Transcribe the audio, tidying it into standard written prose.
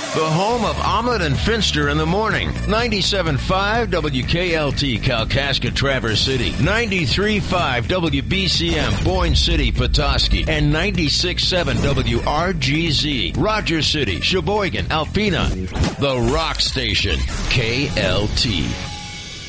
the home of Omelet and Finster in the morning. 97.5 WKLT, Kalkaska, Traverse City. 93.5 WBCM, Boyne City, Petoskey. And 96.7 WRGZ, Rogers City, Sheboygan, Alpena. The Rock Station, KLT.